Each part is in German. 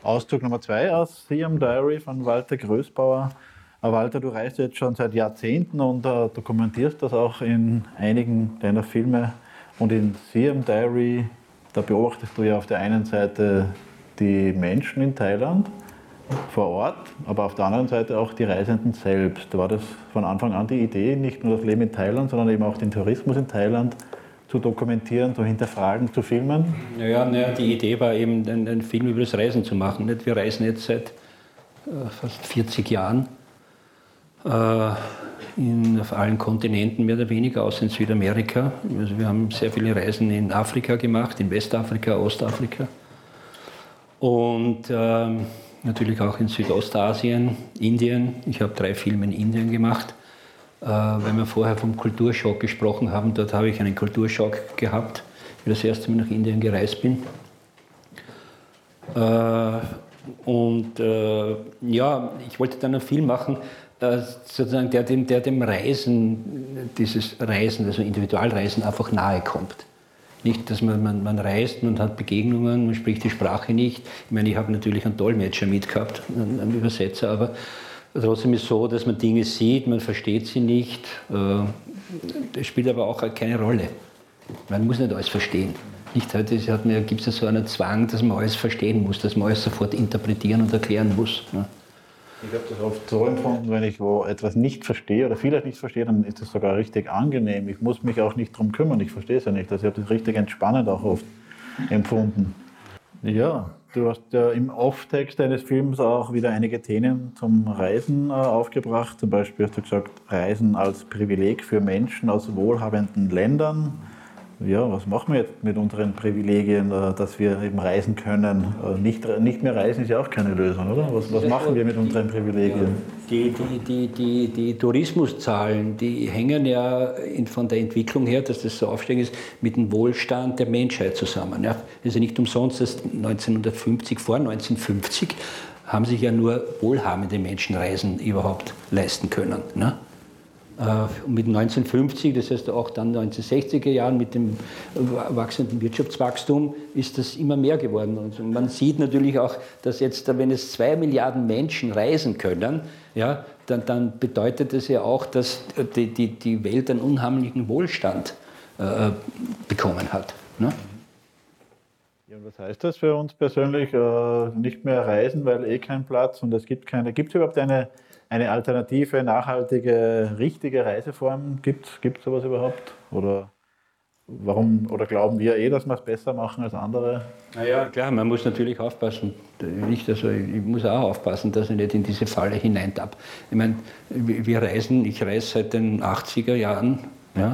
Auszug Nummer 2 aus Siam Diary von Walter Größbauer. Walter, du reist jetzt schon seit Jahrzehnten und dokumentierst das auch in einigen deiner Filme. Und in Siam Diary, da beobachtest du ja auf der einen Seite die Menschen in Thailand vor Ort, aber auf der anderen Seite auch die Reisenden selbst. War das von Anfang an die Idee, nicht nur das Leben in Thailand, sondern eben auch den Tourismus in Thailand zu dokumentieren, zu hinterfragen, zu filmen? Naja, die Idee war eben, einen Film über das Reisen zu machen. Wir reisen jetzt seit fast 40 Jahren auf allen Kontinenten mehr oder weniger, außer in Südamerika. Also wir haben sehr viele Reisen in Afrika gemacht, in Westafrika, Ostafrika und natürlich auch in Südostasien, Indien. Ich habe 3 Filme in Indien gemacht. Weil wir vorher vom Kulturschock gesprochen haben, dort habe ich einen Kulturschock gehabt, wie ich das erste Mal nach Indien gereist bin. Ich wollte dann einen Film machen, sozusagen, der dem Reisen, dieses Reisen, also Individualreisen, einfach nahe kommt. Nicht, dass man reist, man hat Begegnungen, man spricht die Sprache nicht. Ich meine, ich habe natürlich einen Dolmetscher mitgehabt, einen Übersetzer, aber trotzdem ist es so, dass man Dinge sieht, man versteht sie nicht. Das spielt aber auch keine Rolle. Man muss nicht alles verstehen. Nicht, heute gibt es ja so einen Zwang, dass man alles verstehen muss, dass man alles sofort interpretieren und erklären muss. Ne? Ich habe das oft so empfunden, wenn ich wo etwas nicht verstehe oder vielleicht nicht verstehe, dann ist das sogar richtig angenehm. Ich muss mich auch nicht darum kümmern, ich verstehe es ja nicht. Also ich habe das richtig entspannend auch oft empfunden. Ja, du hast ja im Off-Text deines Films auch wieder einige Themen zum Reisen aufgebracht. Zum Beispiel hast du gesagt, Reisen als Privileg für Menschen aus wohlhabenden Ländern. Ja, was machen wir jetzt mit unseren Privilegien, dass wir eben reisen können? Nicht mehr reisen ist ja auch keine Lösung, oder? Was machen wir mit unseren Privilegien? Die Tourismuszahlen, die hängen ja von der Entwicklung her, dass das so aufsteigend ist, mit dem Wohlstand der Menschheit zusammen. Ja? Also nicht umsonst, dass vor 1950 haben sich ja nur wohlhabende Menschen Reisen überhaupt leisten können. Ne? Mit 1950, das heißt auch dann 1960er Jahren mit dem wachsenden Wirtschaftswachstum, ist das immer mehr geworden. Und man sieht natürlich auch, dass jetzt, wenn es 2 Milliarden Menschen reisen können, ja, dann bedeutet das ja auch, dass die Welt einen unheimlichen Wohlstand bekommen hat. Ne? Ja, was heißt das für uns persönlich? Nicht mehr reisen, weil kein Platz und es gibt keine. Gibt es überhaupt eine alternative, nachhaltige, richtige Reiseform? Gibt es sowas überhaupt? Oder glauben wir dass wir es besser machen als andere? Naja, klar, man muss natürlich aufpassen. Ich muss auch aufpassen, dass ich nicht in diese Falle hineintappe. Ich meine, ich reise seit den 80er Jahren, ja,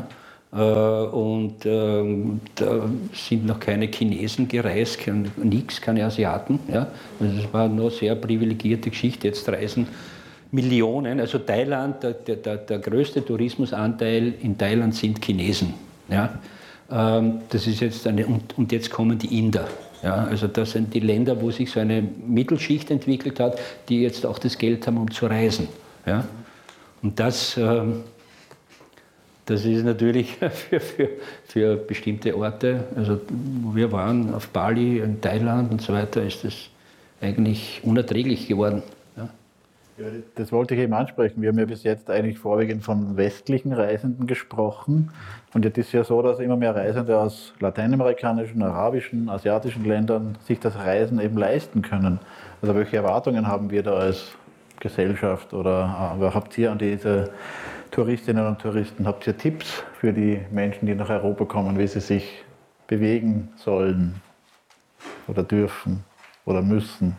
und da sind noch keine Chinesen gereist, keine Asiaten. Ja. Also das war eine nur sehr privilegierte Geschichte. Jetzt reisen Millionen, also Thailand, der größte Tourismusanteil in Thailand sind Chinesen. Ja? Das ist jetzt und jetzt kommen die Inder. Ja? Also das sind die Länder, wo sich so eine Mittelschicht entwickelt hat, die jetzt auch das Geld haben, um zu reisen. Ja? Und das ist natürlich für bestimmte Orte, also wo wir waren, auf Bali, in Thailand und so weiter, ist das eigentlich unerträglich geworden. Ja, das wollte ich eben ansprechen. Wir haben ja bis jetzt eigentlich vorwiegend von westlichen Reisenden gesprochen. Und jetzt ist ja so, dass immer mehr Reisende aus lateinamerikanischen, arabischen, asiatischen Ländern sich das Reisen eben leisten können. Also welche Erwartungen haben wir da als Gesellschaft oder habt ihr an diese Touristinnen und Touristen, habt ihr Tipps für die Menschen, die nach Europa kommen, wie sie sich bewegen sollen oder dürfen oder müssen?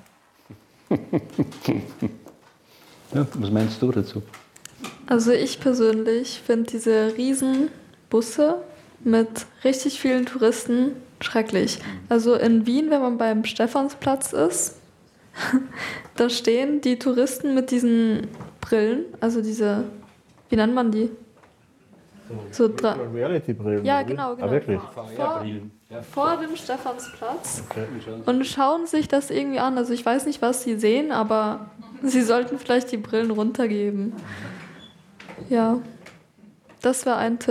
Ja, was meinst du dazu? Also ich persönlich finde diese Riesenbusse mit richtig vielen Touristen schrecklich. Also in Wien, wenn man beim Stephansplatz ist, da stehen die Touristen mit diesen Brillen, also diese, wie nennt man die? So Reality-Brillen? Ja, genau. Ah, wirklich? Vor dem Stephansplatz und schauen sich das irgendwie an. Also ich weiß nicht, was sie sehen, aber sie sollten vielleicht die Brillen runtergeben. Ja, das wäre ein Tipp.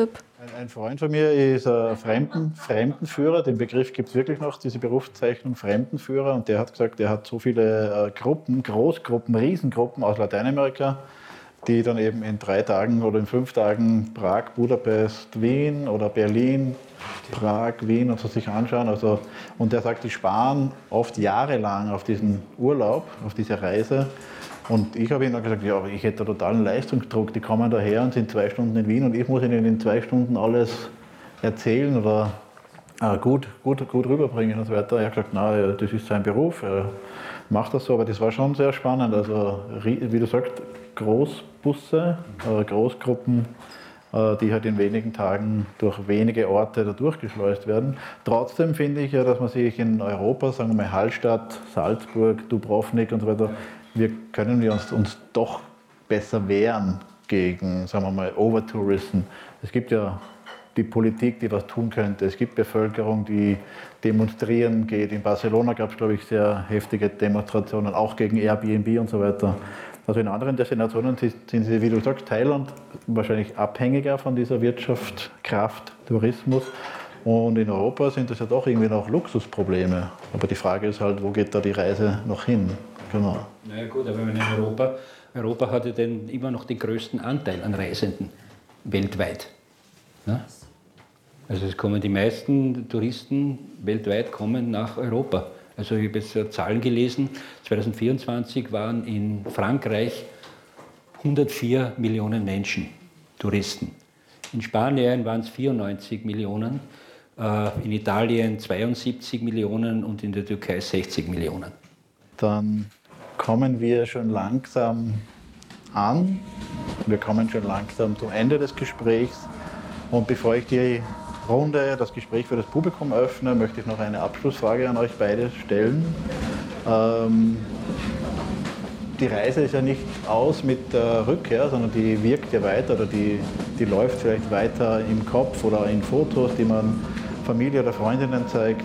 Ein Freund von mir ist ein Fremdenführer, den Begriff gibt es wirklich noch, diese Berufsbezeichnung Fremdenführer, und der hat gesagt, er hat so viele Gruppen, Großgruppen, Riesengruppen aus Lateinamerika, die dann eben in 3 Tagen oder in 5 Tagen Prag, Budapest, Wien oder Berlin, Prag, Wien und so sich anschauen. Also, und der sagt, die sparen oft jahrelang auf diesen Urlaub, auf diese Reise. Und ich habe ihm dann gesagt, ja, ich hätte totalen Leistungsdruck, die kommen daher und sind 2 Stunden in Wien und ich muss ihnen in 2 Stunden alles erzählen oder gut rüberbringen und so weiter. Er hat gesagt, na, das ist sein Beruf, er macht das so, aber das war schon sehr spannend. Also, wie du sagst, Großbusse, Großgruppen, die halt in wenigen Tagen durch wenige Orte da durchgeschleust werden. Trotzdem finde ich ja, dass man sich in Europa, sagen wir mal Hallstatt, Salzburg, Dubrovnik und so weiter, können wir uns doch besser wehren gegen, sagen wir mal, Overtourism. Es gibt ja die Politik, die was tun könnte. Es gibt Bevölkerung, die demonstrieren geht. In Barcelona gab es, glaube ich, sehr heftige Demonstrationen, auch gegen Airbnb und so weiter. Also in anderen Destinationen sind sie, wie du sagst, Thailand wahrscheinlich abhängiger von dieser Wirtschaft, Kraft, Tourismus. Und in Europa sind das ja doch irgendwie noch Luxusprobleme. Aber die Frage ist halt, wo geht da die Reise noch hin? Genau. Naja gut, aber in Europa hat ja immer noch den größten Anteil an Reisenden weltweit. Ja? Also es kommen die meisten Touristen weltweit kommen nach Europa. Also ich habe jetzt Zahlen gelesen, 2024 waren in Frankreich 104 Millionen Menschen, Touristen. In Spanien waren es 94 Millionen, in Italien 72 Millionen und in der Türkei 60 Millionen. Dann kommen wir schon langsam an. Wir kommen schon langsam zum Ende des Gesprächs. Und bevor ich die Runde, das Gespräch für das Publikum öffne, möchte ich noch eine Abschlussfrage an euch beide stellen. Die Reise ist ja nicht aus mit der Rückkehr, sondern die wirkt ja weiter oder die läuft vielleicht weiter im Kopf oder in Fotos, die man Familie oder Freundinnen zeigt.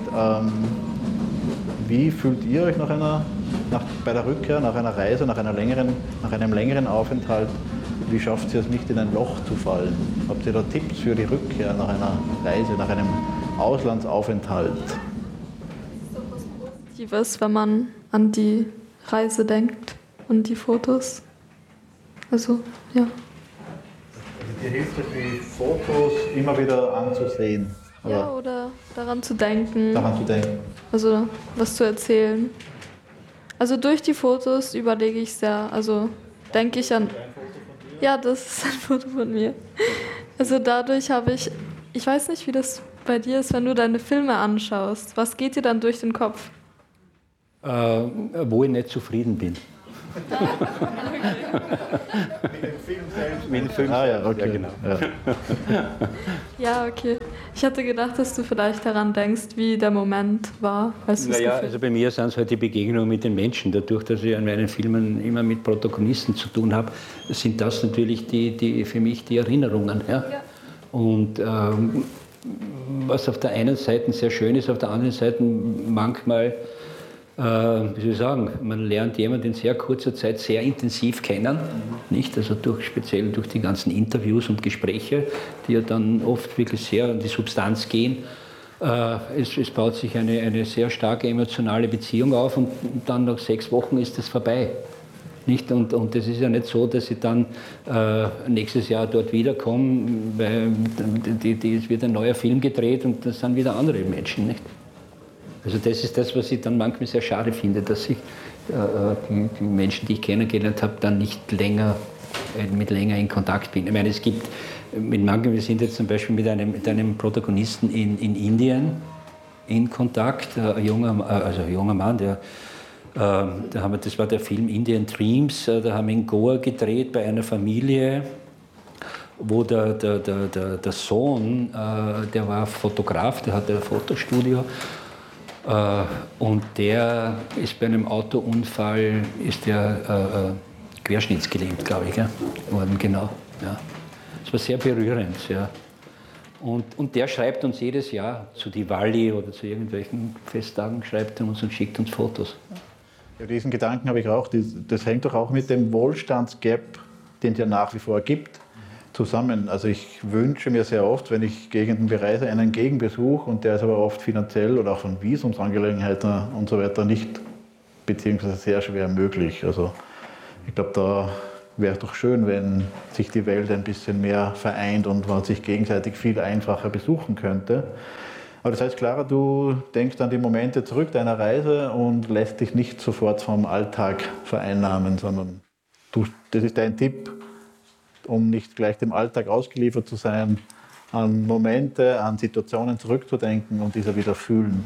Wie fühlt ihr euch bei der Rückkehr, nach einer Reise, nach einem längeren Aufenthalt? Wie schafft ihr es nicht, in ein Loch zu fallen? Habt ihr da Tipps für die Rückkehr nach einer Reise, nach einem Auslandsaufenthalt? Ist doch was Positives, wenn man an die Reise denkt und die Fotos. Also, ja. Also dir hilft es, die Fotos immer wieder anzusehen? Oder? Ja, oder daran zu denken. Daran zu denken. Also, was zu erzählen. Also durch die Fotos überlege ich sehr, also denke ich an... Ja, das ist ein Foto von mir. Also dadurch habe ich weiß nicht, wie das bei dir ist, wenn du deine Filme anschaust. Was geht dir dann durch den Kopf? Wo ich nicht zufrieden bin. Mit dem Film selbst? Mit dem Film ja, okay. Ja, genau. Ja. Ja, okay. Ich hatte gedacht, dass du vielleicht daran denkst, wie der Moment war, als du es Naja, also bei mir sind es halt die Begegnungen mit den Menschen. Dadurch, dass ich an meinen Filmen immer mit Protagonisten zu tun habe, sind das natürlich für mich die Erinnerungen. Ja? Ja. Und was auf der einen Seite sehr schön ist, auf der anderen Seite manchmal, wie soll ich sagen, man lernt jemanden in sehr kurzer Zeit sehr intensiv kennen, nicht? Also speziell durch die ganzen Interviews und Gespräche, die ja dann oft wirklich sehr an die Substanz gehen. Es baut sich eine sehr starke emotionale Beziehung auf und dann nach 6 Wochen ist das vorbei. Nicht? Und das ist ja nicht so, dass ich dann nächstes Jahr dort wiederkomme, weil es wird ein neuer Film gedreht und das sind wieder andere Menschen. Nicht? Also das ist das, was ich dann manchmal sehr schade finde, dass ich die Menschen, die ich kennengelernt habe, dann nicht länger in Kontakt bin. Ich meine, es gibt mit manchen, wir sind jetzt zum Beispiel mit einem Protagonisten in Indien in Kontakt, ein junger Mann, das war der Film Indian Dreams, da haben wir in Goa gedreht bei einer Familie, wo der Sohn, der war Fotograf, der hatte ein Fotostudio, und der ist bei einem Autounfall, querschnittsgelähmt, glaube ich, worden, genau. Ja. Das war sehr berührend, ja. Und der schreibt uns jedes Jahr zu Diwali oder zu irgendwelchen Festtagen, schreibt er uns und schickt uns Fotos. Ja, diesen Gedanken habe ich auch. Das hängt doch auch mit dem Wohlstandsgap, den es ja nach wie vor gibt, zusammen. Also ich wünsche mir sehr oft, wenn ich Gegenden bereise, einen Gegenbesuch und der ist aber oft finanziell oder auch von Visumsangelegenheiten und so weiter nicht, beziehungsweise sehr schwer möglich. Also ich glaube, da wäre es doch schön, wenn sich die Welt ein bisschen mehr vereint und man sich gegenseitig viel einfacher besuchen könnte. Aber das heißt, Clara, du denkst an die Momente zurück deiner Reise und lässt dich nicht sofort vom Alltag vereinnahmen, sondern das ist dein Tipp, um nicht gleich dem Alltag ausgeliefert zu sein, an Momente, an Situationen zurückzudenken und diese wieder fühlen.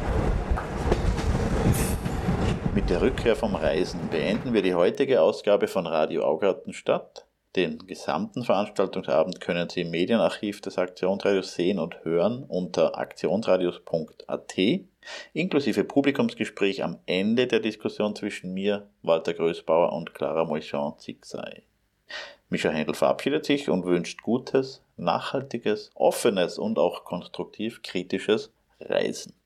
Mit der Rückkehr vom Reisen beenden wir die heutige Ausgabe von Radio Augartenstadt. Den gesamten Veranstaltungsabend können Sie im Medienarchiv des Aktionsradios sehen und hören unter aktionsradios.at, inklusive Publikumsgespräch am Ende der Diskussion zwischen mir, Walter Größbauer und Clara Moichon-Zigzai. Mischa Händel verabschiedet sich und wünscht gutes, nachhaltiges, offenes und auch konstruktiv kritisches Reisen.